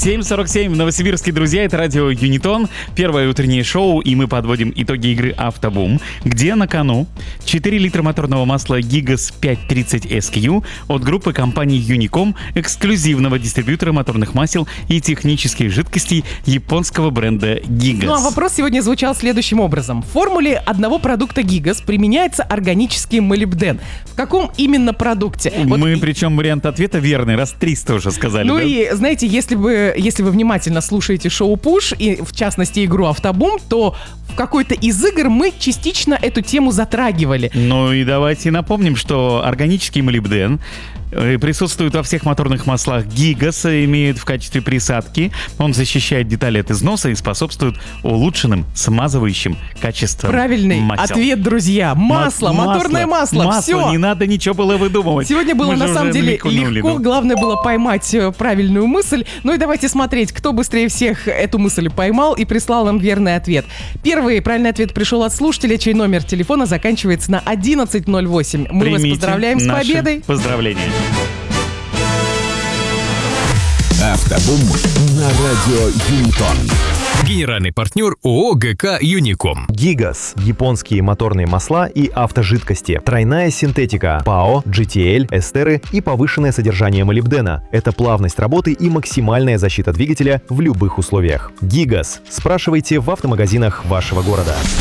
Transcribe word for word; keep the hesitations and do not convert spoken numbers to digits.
семь сорок семь в Новосибирске, друзья, это радио Юнитон, первое утреннее шоу, и мы подводим итоги игры «Автобум», где на кону четыре литра моторного масла Gigas пятьсот тридцать эс кью от группы компании Unicom, эксклюзивного дистрибьютора моторных масел и технических жидкостей японского бренда Gigas. Ну а вопрос сегодня звучал следующим образом. В формуле одного продукта Gigas применяется органический молибден. В каком именно продукте? Мы, вот... причем вариант ответа верный, раз триста уже сказали. Ну да? и, знаете, если вы, если вы внимательно слушаете шоу «Пуш», и в частности игру «Автобум», то в какой-то из игр мы частично эту тему затрагивали. Ну и давайте напомним, что органический молибден присутствует во всех моторных маслах Gigas, имеет в качестве присадки. Он защищает детали от износа и способствует улучшенным смазывающим качествам Правильный масел. ответ, друзья. Масло, Ма- моторное масло, масло. все. Не надо ничего было выдумывать. Сегодня было Мы же на самом уже деле намекнули, легко, да. главное было поймать э, правильную мысль. Ну и давайте смотреть, кто быстрее всех эту мысль поймал и прислал нам верный ответ. Первый правильный ответ пришел от слушателя, чей номер телефона заканчивается на одиннадцать ноль восемь. Мы Примите вас поздравляем с наши победой. Поздравления. Автобум на радио Юнитон. Генеральный партнер ООО ГК «Юником». Gigas – японские моторные масла и автожидкости. Тройная синтетика, ПАО, джи ти эл, эстеры и повышенное содержание молибдена. Это плавность работы и максимальная защита двигателя в любых условиях. Gigas. Спрашивайте в автомагазинах вашего города.